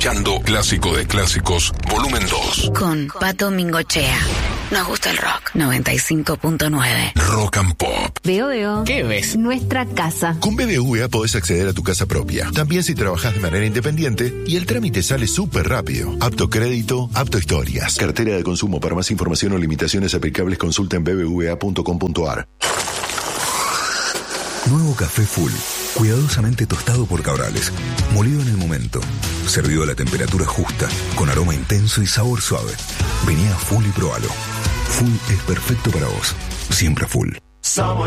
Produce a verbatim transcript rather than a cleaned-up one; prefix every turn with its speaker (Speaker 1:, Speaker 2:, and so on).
Speaker 1: escuchando Clásico de Clásicos, volumen dos.
Speaker 2: Con Pato Mingochea. Nos gusta el rock. noventa y cinco punto nueve.
Speaker 1: Rock and Pop.
Speaker 3: Veo, veo.
Speaker 4: ¿Qué ves?
Speaker 3: Nuestra casa.
Speaker 5: Con B B V A podés acceder a tu casa propia. También si trabajás de manera independiente y el trámite sale súper rápido. Apto crédito, apto historias. Cartera de consumo. Para más información o limitaciones aplicables consulta en b b v a punto com punto a r.
Speaker 6: Nuevo café Full. Cuidadosamente tostado por Cabrales. Molido en el momento. Servido a la temperatura justa. Con aroma intenso y sabor suave. Vení a Full y probalo. Full es perfecto para vos. Siempre Full.